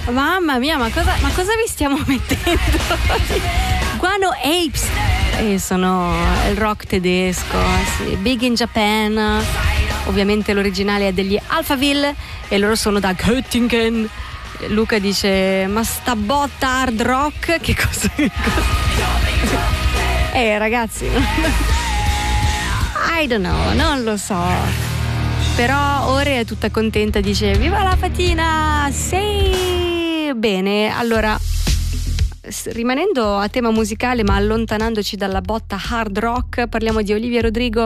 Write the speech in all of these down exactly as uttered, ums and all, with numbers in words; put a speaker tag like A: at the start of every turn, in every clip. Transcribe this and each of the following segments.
A: Mamma mia, ma cosa, ma cosa vi stiamo mettendo? Guano Apes. E sono il rock tedesco, sì. Big in Japan. Ovviamente l'originale è degli Alphaville e loro sono da Göttingen. Luca dice: ma sta botta hard rock? Che cosa? Che cosa? Eh ragazzi, I don't know, non lo so. Però Ore è tutta contenta, dice: viva la fatina! Sì! Bene, allora, rimanendo a tema musicale ma allontanandoci dalla botta hard rock, parliamo di Olivia Rodrigo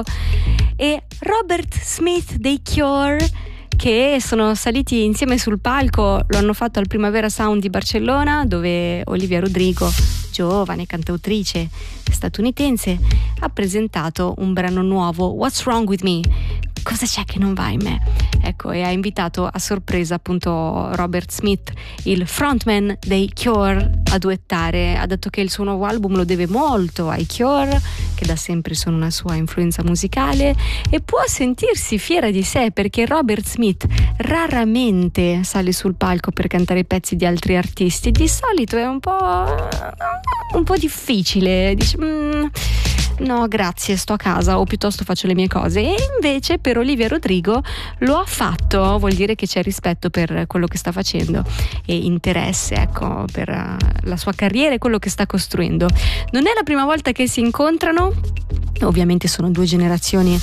A: e Robert Smith dei Cure, che sono saliti insieme sul palco. Lo hanno fatto al Primavera Sound di Barcellona, dove Olivia Rodrigo, giovane cantautrice statunitense, ha presentato un brano nuovo, What's Wrong With Me? Cosa c'è che non va in me? Ecco, e ha invitato a sorpresa appunto Robert Smith, il frontman dei Cure, a duettare. Ha detto che il suo nuovo album lo deve molto ai Cure, che da sempre sono una sua influenza musicale, e può sentirsi fiera di sé perché Robert Smith raramente sale sul palco per cantare pezzi di altri artisti. Di solito è un po' un po' difficile, dice mm, no grazie, sto a casa o piuttosto faccio le mie cose. E invece per Olivia Rodrigo lo ha fatto, vuol dire che c'è rispetto per quello che sta facendo e interesse, ecco, per la sua carriera e quello che sta costruendo. Non è la prima volta che si incontrano, ovviamente sono due generazioni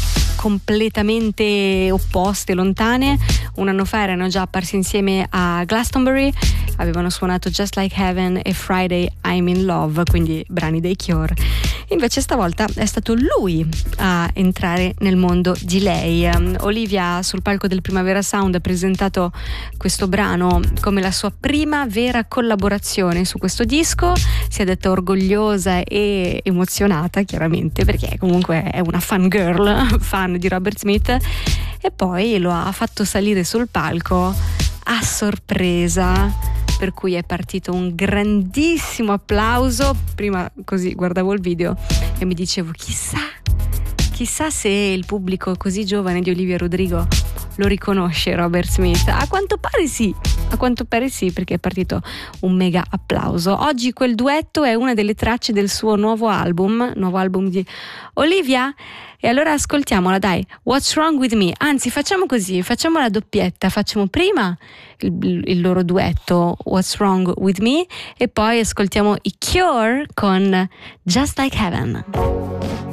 A: completamente opposte, lontane. Un anno fa erano già apparsi insieme a Glastonbury, avevano suonato Just Like Heaven e Friday I'm in Love, quindi brani dei Cure. Invece stavolta è stato lui a entrare nel mondo di lei. Um, Olivia sul palco del Primavera Sound ha presentato questo brano come la sua prima vera collaborazione su questo disco. Si è detta orgogliosa e emozionata, chiaramente, perché comunque è una fan girl, fan di Robert Smith, e poi lo ha fatto salire sul palco a sorpresa, per cui è partito un grandissimo applauso. Prima così guardavo il video e mi dicevo chissà chissà se il pubblico così giovane di Olivia Rodrigo lo riconosce Robert Smith. A quanto pare sì, a quanto pare sì, perché è partito un mega applauso. Oggi quel duetto è una delle tracce del suo nuovo album, nuovo album di Olivia. E allora ascoltiamola, dai, What's Wrong With Me? Anzi, facciamo così, facciamo la doppietta, facciamo prima il, il loro duetto What's Wrong With Me e poi ascoltiamo i Cure con Just Like Heaven.